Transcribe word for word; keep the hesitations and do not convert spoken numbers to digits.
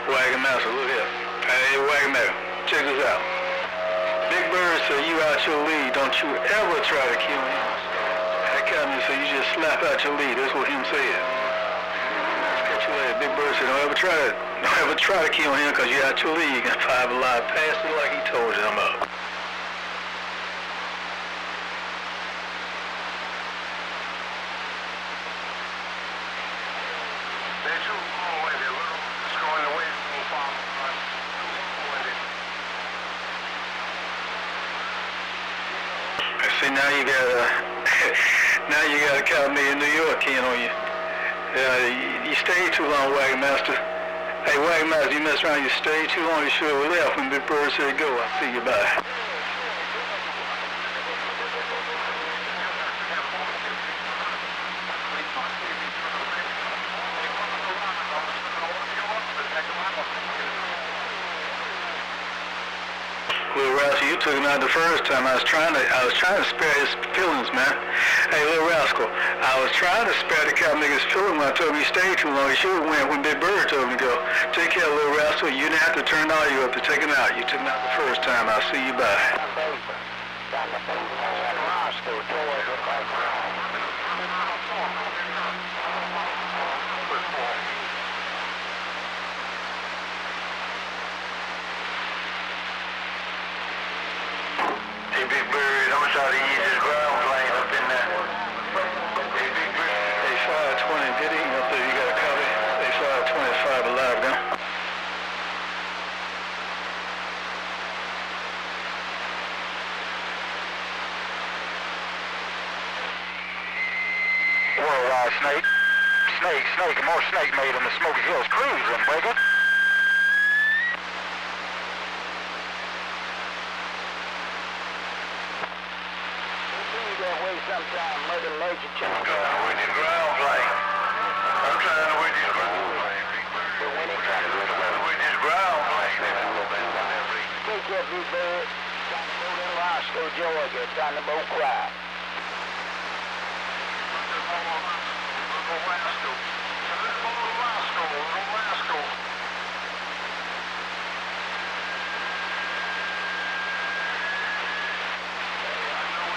Wagon Master, look here. Hey, Wagon Master, check this out. Big Bird said you out your lead. Don't you ever try to kill him. That Captain said you just slap out your lead. That's what him said. Catch you later. Big Bird said don't ever try to, don't ever try to kill him because you out your lead. You got five alive. Pass it like he told you. I'm up. See, now you got a, now you got a Captain in New York in on you. Uh, you, you stayed too long, Wagon Master. Hey, Wagon Master, you messed around. You stayed too long. You should have left when Big Bird said go. I'll see you. Bye. Little Rascal, you took him out the first time. I was trying to, I was trying to spare his feelings, man. Hey, Little Rascal, I was trying to spare the Captain nigga's feelings when I told him he stayed too long. He should have went when Big Bird told him to go. Take care, Little Rascal. You didn't have to turn all you up to take him out. You took him out the first time. I'll see you. Bye. Big Bird, I'm sorry to use this ground plane up in there. Hey, Big Bird. Hey, five twenty, get in up there. You got a copy? Hey, five twenty-five alive, gun. Worldwide Snake. Snake, Snake, more Snake made on the Smoky Hills cruise, then, Breaker. Sometime murder major change. I'm trying to win this ground plane. I'm trying to win this ground plane. But when it comes I'm trying to win this ground plane. take care, Big Bird. Time to go to Roscoe, Georgia. Time to boat quiet. Roscoe.